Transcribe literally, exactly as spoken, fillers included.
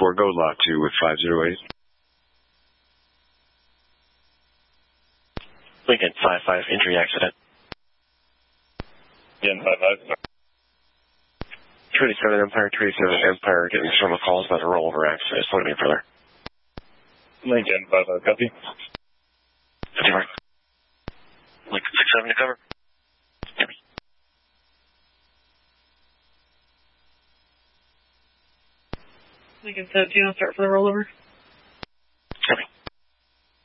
four, go lot two with five zero eight. Lincoln, five five, injury accident. Again, five five. twenty-seven Empire, twenty-seven Empire, getting some calls about a rollover accident. Slow me further. Lincoln, five five, copy. fifty-four. Lincoln, six seven to cover. Copy. Lincoln seventeen, I'll start for the rollover.